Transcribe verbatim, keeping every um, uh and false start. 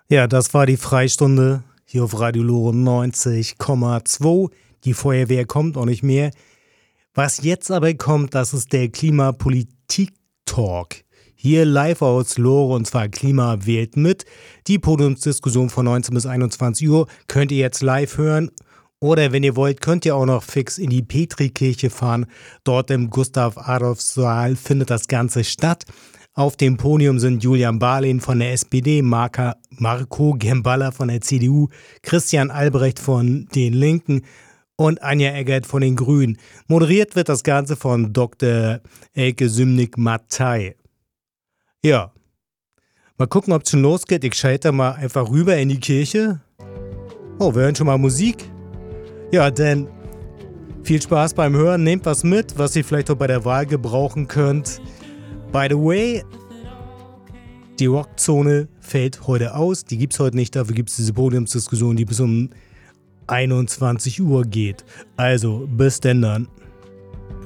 Ja, das war die Freistunde hier auf Radio Lore neunzig Komma zwei. Die Feuerwehr kommt auch nicht mehr. Was jetzt aber kommt, das ist der Klimapolitik-Talk. Hier live aus Lore, und zwar Klima wählt mit. Die Podiumsdiskussion von neunzehn bis einundzwanzig Uhr könnt ihr jetzt live hören. Oder wenn ihr wollt, könnt ihr auch noch fix in die Petrikirche fahren. Dort im Gustav-Adolf-Saal findet das Ganze statt. Auf dem Podium sind Julian Barlin von der S P D, Marca, Marco Gemballa von der C D U, Christian Albrecht von den Linken und Anja Eggert von den Grünen. Moderiert wird das Ganze von Doktor Elke Sümnig-Mattei. Ja, mal gucken, ob es schon losgeht. Ich schalte mal einfach rüber in die Kirche. Oh, wir hören schon mal Musik. Ja, denn viel Spaß beim Hören. Nehmt was mit, was ihr vielleicht auch bei der Wahl gebrauchen könnt. By the way, die Rockzone fällt heute aus. Die gibt es heute nicht. Dafür gibt es diese Podiumsdiskussion, die bis um einundzwanzig Uhr geht. Also, bis denn dann.